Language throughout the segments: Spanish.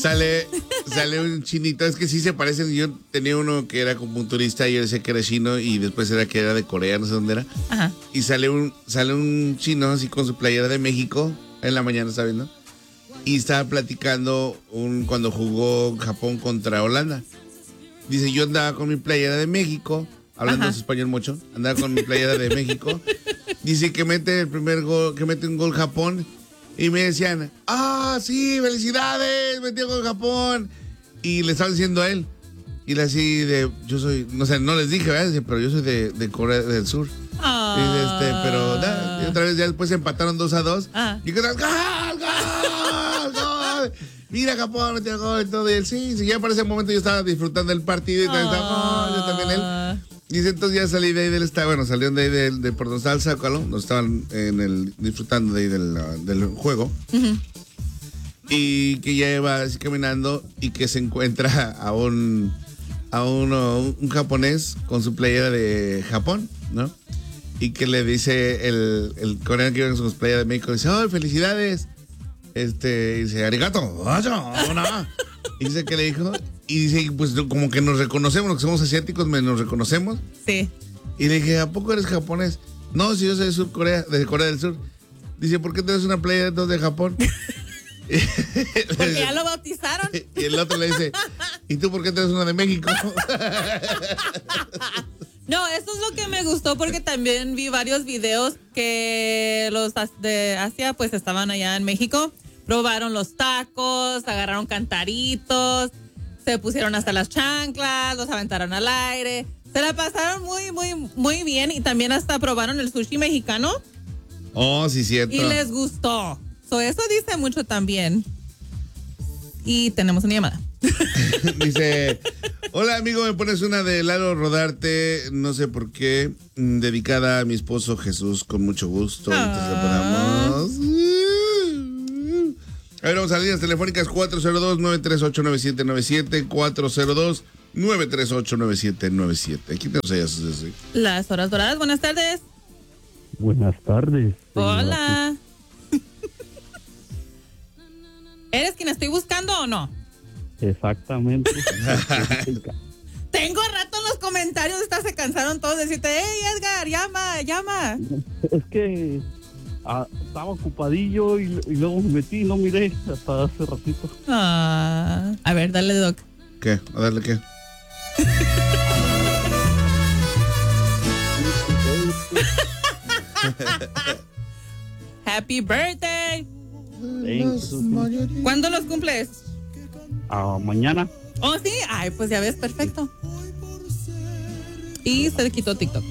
Sale un chinito, es que sí se parecen. Yo tenía uno que era acupunturista y yo decía que era chino y después era que era de Corea, no sé dónde era. Ajá. Y sale un chino así con su playera de México en la mañana, ¿sabes, no? Y estaba platicando cuando jugó Japón contra Holanda. Dice, yo andaba con mi playera de México, hablando español mucho, andaba con mi playera de México. Dice que mete el primer gol, que mete un gol Japón. Y me decían, sí, felicidades, metió gol Japón. Y le estaban diciendo a él. Y le así de, yo soy, no sé, no les dije, ¿verdad? Dice, pero yo soy de Corea del Sur. Pero y otra vez ya después empataron 2-2. Y que tal, ¡gol! Mira, Japón metió gol y todo. Y él, sí, ya para ese momento yo estaba disfrutando del partido y también estaba, yo también él. Dice, entonces ya salí de ahí del estadio, bueno, salieron de ahí de por donde estaba el Zócalo, donde estaban disfrutando de ahí del juego. Uh-huh. Y que ya iba así caminando y que se encuentra a un japonés con su playera de Japón, ¿no? Y que le dice el coreano que iba con su playera de México, dice, ¡oh, felicidades! Y dice, arigato, y dice que le dijo, y dice, pues como que nos reconocemos, los que somos asiáticos, nos reconocemos. Sí. Y le dije, ¿a poco eres japonés? No, si yo soy de Corea del Sur. Dice, ¿por qué tienes una playa de Japón? Porque ya lo bautizaron. Y el otro le dice, ¿y tú por qué tienes una de México? No, eso es lo que me gustó porque también vi varios videos que los de Asia pues estaban allá en México, probaron los tacos, agarraron cantaritos, se pusieron hasta las chanclas, los aventaron al aire, se la pasaron muy, muy, muy bien y también hasta probaron el sushi mexicano. Oh, sí, cierto. Y les gustó. Eso dice mucho también. Y tenemos una llamada. Dice, hola amigo, me pones una de Lalo Rodarte, no sé por qué, dedicada a mi esposo Jesús, con mucho gusto. Entonces le ponemos. A ver, vamos a las líneas telefónicas 402-938-9797, 402-938-9797. Aquí tenemos a ellas. Las horas doradas, buenas tardes. Buenas tardes. Hola. ¿Eres quien estoy buscando o no? Exactamente. Tengo rato en los comentarios, se cansaron todos de decirte, hey Edgar, llama. Es que estaba ocupadillo y luego me metí y no miré hasta hace ratito. A ver, dale, Doc. ¿Qué? ¿A darle qué? Happy birthday. Thanks. ¿Cuándo los cumples? Mañana. Oh, sí. Ay, pues ya ves, perfecto. Y se le quitó TikTok.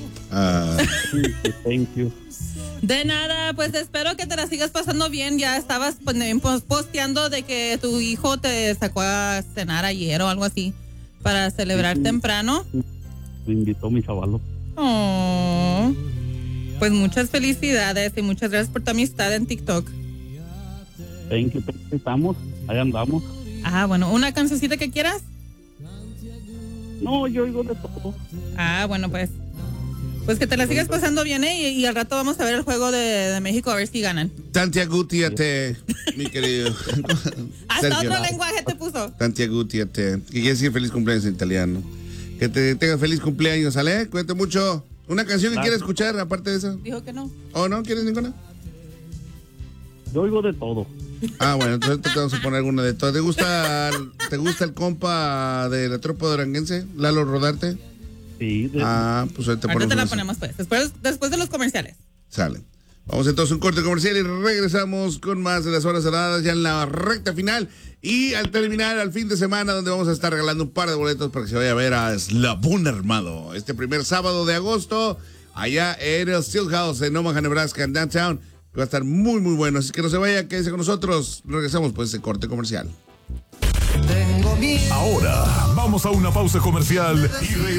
Thank you. De nada, pues espero que te la sigas pasando bien. Ya estabas posteando de que tu hijo te sacó a cenar ayer o algo así para celebrar temprano. Me invitó mi chavalo. Oh, pues muchas felicidades y muchas gracias por tu amistad en TikTok. Thank you. Ahí andamos. Bueno, ¿una cancioncita que quieras? No, yo oigo de todo. Bueno, pues que te la sigas pasando bien, y al rato vamos a ver el juego de México a ver si ganan. Tantiagutiate, mi querido. Hasta Sergio. otro lenguaje te puso. Tantiagutiate, que quiere decir feliz cumpleaños en italiano. Que te tengas feliz cumpleaños, ¿sale? Cuídate mucho. ¿Una canción que quieras escuchar aparte de eso? Dijo que no. ¿O no? ¿Quieres ninguna? Yo oigo de todo. Bueno, entonces te vamos a poner alguna de todas. ¿Te gusta el compa de la tropa duranguense, Lalo Rodarte? Sí. Pues ahorita te la ponemos pues, después de los comerciales. Sale. Vamos entonces a un corte comercial y regresamos con más de las horas saladas ya en la recta final y al terminar al fin de semana donde vamos a estar regalando un par de boletos para que se vaya a ver a Eslabón Armado este primer sábado de agosto allá en el Steelhouse en Omaha, Nebraska, en Downtown. Va a estar muy, muy bueno. Así que no se vaya, quédese con nosotros. Regresamos pues ese corte comercial. Ahora vamos a una pausa comercial y